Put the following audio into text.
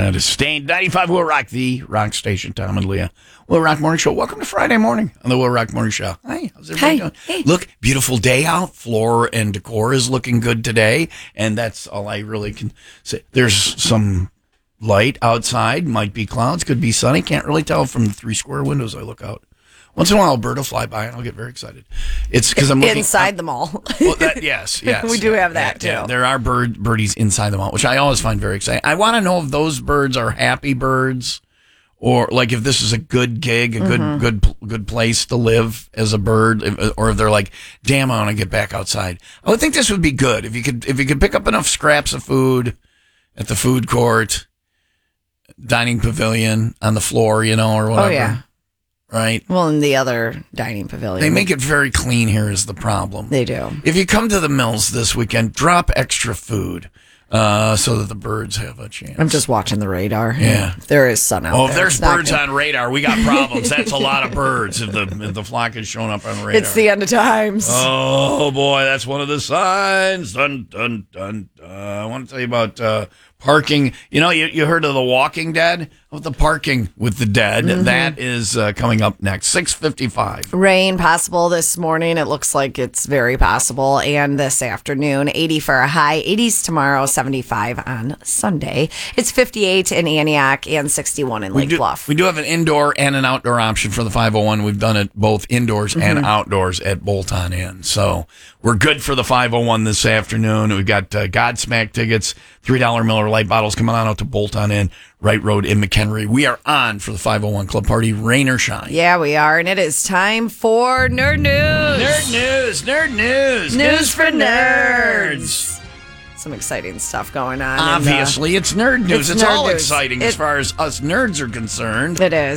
That is Stained. 95 Will Rock, the rock station. Tom and Leah. Will Rock Morning Show. Welcome to Friday morning on the Will Rock Morning Show. Hi, how's everybody doing? Hey. Look, beautiful day out. Floor and decor is looking good today. And that's all I really can say. There's some light outside. Might be clouds. Could be sunny. Can't really tell from the 3 square windows I look out. Once in a while, a bird will fly by, and I'll get very excited. It's because I'm looking inside the mall. Well, yes. We do have that, too. Yeah, there are birdies inside the mall, which I always find very exciting. I want to know if those birds are happy birds, or like if this is a good gig, a good place to live as a bird, or if they're like, damn, I want to get back outside. I would think this would be good if you could pick up enough scraps of food at the food court, dining pavilion on the floor, or whatever. Oh, yeah. Right? Well, in the other dining pavilion. They make it very clean here is the problem. They do. If you come to the mills this weekend, drop extra food so that the birds have a chance. I'm just watching the radar. Yeah. There is sun out there. Oh, if there's It's not birds good. on radar, we got problems. That's a lot of birds if the flock is showing up on radar. It's the end of times. Oh, boy, that's one of the signs. Dun, dun, dun, dun. I want to tell you about parking. You heard of The Walking Dead? Of the parking with the dead. Mm-hmm. That is coming up next, 6:55. Rain possible this morning. It looks like it's very possible. And this afternoon, 80 for a high, 80s tomorrow, 75 on Sunday. It's 58 in Antioch and 61 in Lake Bluff. We do have an indoor and an outdoor option for the 501. We've done it both indoors and outdoors at Bolt On Inn. So we're good for the 501 this afternoon. We've got Godsmack tickets, $3 Miller Lite bottles coming on out to Bolt On Inn, Wright Road in McHenry. We are on for the 501 Club Party, rain or shine. Yeah, we are. And it is time for Nerd News. Nerd news. News for nerds. Some exciting stuff going on. Obviously, it's nerd news. It's nerd all news. exciting as far as us nerds are concerned. It is.